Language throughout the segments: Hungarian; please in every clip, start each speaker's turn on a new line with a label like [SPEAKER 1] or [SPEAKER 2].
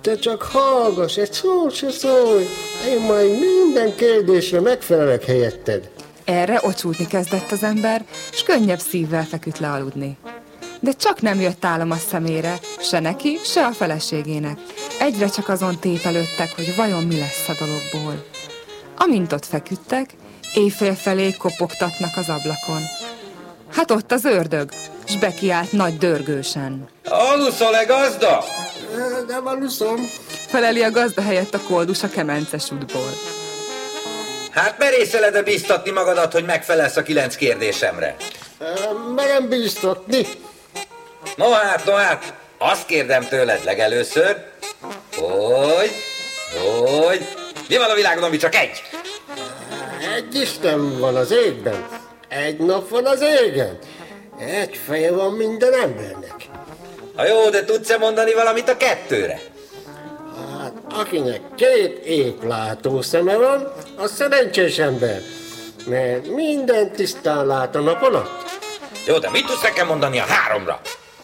[SPEAKER 1] Te csak hallgass, egy szót se szólj, én majd minden kérdésre megfelelek helyetted.
[SPEAKER 2] Erre ocsúdni kezdett az ember, s könnyebb szívvel feküdt le aludni. De csak nem jött álom a szemére, se neki, se a feleségének. Egyre csak azon tépelődtek, hogy vajon mi lesz a dologból. Amint ott feküdtek, éjfél felé kopogtatnak az ablakon. Hát ott az ördög, s bekiált nagy dörgősen.
[SPEAKER 3] Aluszol-e, gazda?
[SPEAKER 1] Nem aluszom.
[SPEAKER 2] Feleli a gazda helyett a koldus a kemences útból.
[SPEAKER 3] Hát merészeled-e bíztatni magadat, hogy megfelelsz a 9 kérdésemre?
[SPEAKER 1] Merem bíztatni.
[SPEAKER 3] No hát, azt kérdem tőled legelőször, hogy... Mi van a világon, ami csak egy?
[SPEAKER 1] Egy Isten van az égben, egy nap van az égen, egy feje van minden embernek.
[SPEAKER 3] Ha jó, de tudsz-e mondani valamit a 2-re?
[SPEAKER 1] Hát, akinek 2 éplátó szeme van, az szerencsés ember, mert minden tisztán lát a nap alatt.
[SPEAKER 3] Jó, de mit tudsz nekem mondani a 3-ra?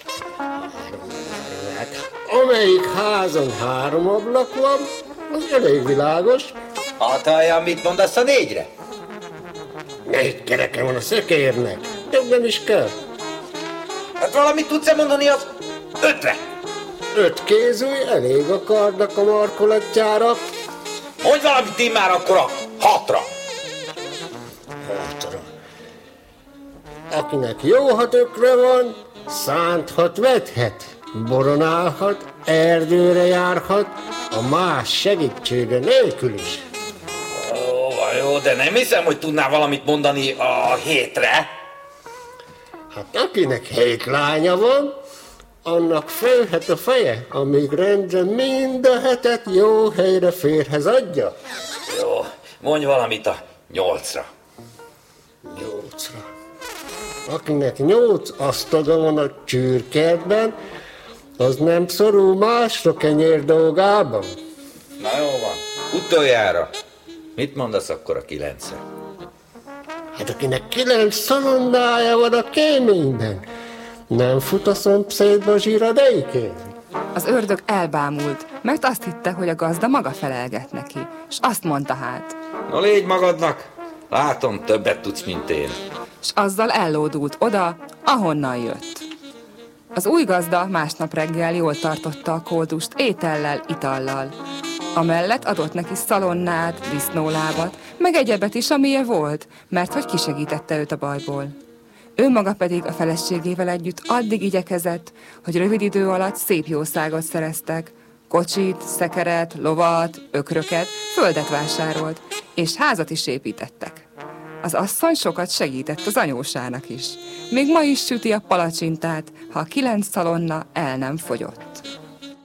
[SPEAKER 1] Hát, amelyik házon 3 ablak van, az elég világos.
[SPEAKER 3] Hát halljam, mit mondasz a 4-re?
[SPEAKER 1] 4 kereke van a szekérnek, többen is kell.
[SPEAKER 3] Hát valamit tudsz-e mondani az 5-re?
[SPEAKER 1] 5 kézúj elég a kardnak a markolatjára.
[SPEAKER 3] Mondj valamit én már akkor a 6-ra.
[SPEAKER 1] 6-ra. Akinek jó 6 ökre van, szánthat, vethet, boronálhat, erdőre járhat, a más segítsége nélkül is.
[SPEAKER 3] Jó, de nem hiszem, hogy tudnál valamit mondani a 7-re.
[SPEAKER 1] Hát akinek 7 lánya van, annak félhet a feje, amíg rendre mind a 7-et jó helyre férhez adja.
[SPEAKER 3] Jó, mondj valamit a 8-ra.
[SPEAKER 1] 8-ra. Akinek 8 asztaga van a csürkertben, az nem szorul másra kenyér dolgában.
[SPEAKER 3] Na jó van, utoljára. Mit mondasz akkor a 9-re?
[SPEAKER 1] Hát akinek 9 szalonnája van a kéményben, nem fut a szomszédba zsíradékén.
[SPEAKER 2] Az ördög elbámult, mert azt hitte, hogy a gazda maga felelget neki, és azt mondta hát.
[SPEAKER 3] No légy magadnak, látom, többet tudsz, mint én.
[SPEAKER 2] És azzal ellódult oda, ahonnan jött. Az új gazda másnap reggel jól tartotta a koldust étellel, itallal. Amellett adott neki szalonnát, disznólábat, meg egyebet is, amilyen volt, mert hogy kisegítette őt a bajból. Ő maga pedig a feleségével együtt addig igyekezett, hogy rövid idő alatt szép jószágot szereztek, kocsit, szekeret, lovat, ökröket, földet vásárolt, és házat is építettek. Az asszony sokat segített az anyósának is. Még ma is süti a palacsintát, ha a 9 szalonna el nem fogyott.